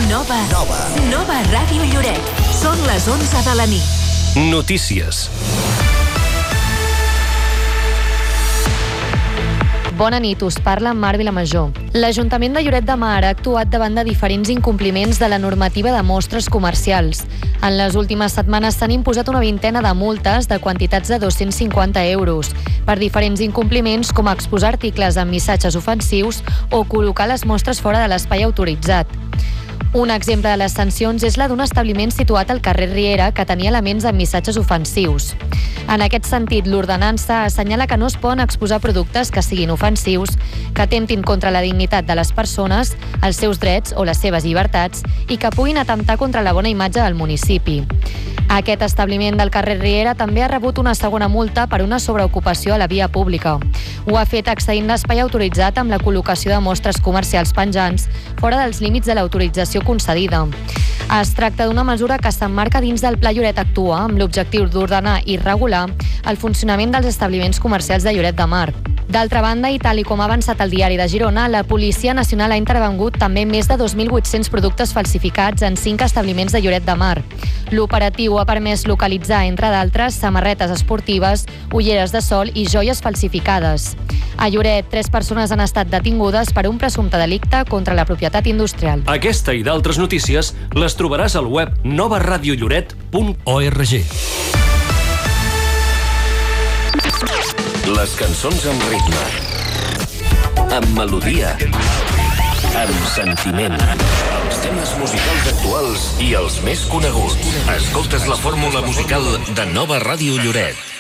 Nova Ràdio Lloret. Són les 11 de la nit. Notícies. Bona nit, us parla Mar Vilamajor. L'Ajuntament de Lloret de Mar ha actuat davant de diferents incompliments de la normativa de mostres comercials. En les últimes setmanes s'han imposat una vintena de multes de quantitats de 250 euros per diferents incompliments com exposar articles amb missatges ofensius o col·locar les mostres fora de l'espai autoritzat. Un exemple de les sancions és la d'un establiment situat al carrer Riera que tenia elements amb missatges ofensius. En aquest sentit, l'ordenança assenyala que no es poden exposar productes que siguin ofensius, que atemptin contra la dignitat de les persones, els seus drets o les seves llibertats i que puguin atemptar contra la bona imatge del municipi. Aquest establiment del carrer Riera també ha rebut una segona multa per una sobreocupació a la via pública. Ho ha fet accedint l'espai autoritzat amb la col·locació de mostres comercials penjants fora dels límits de l'autorització concedida. Es tracta d'una mesura que s'emmarca dins del Pla Lloret Actua amb l'objectiu d'ordenar i regular el funcionament dels establiments comercials de Lloret de Mar. D'altra banda, i tal com ha avançat el Diari de Girona, la Policia Nacional ha intervengut també més de 2.800 productes falsificats en 5 establiments de Lloret de Mar. L'operatiu ha permès localitzar, entre d'altres, samarretes esportives, ulleres de sol i joies falsificades. A Lloret, 3 persones han estat detingudes per un presumpte delicte contra la propietat industrial. Aquesta i d'altres notícies les trobaràs al web novaradiolloret.org. Les cançons amb ritme, amb melodia, amb sentiment. Els temes musicals actuals i els més coneguts. Escoltes la fórmula musical de Nova Ràdio Lloret.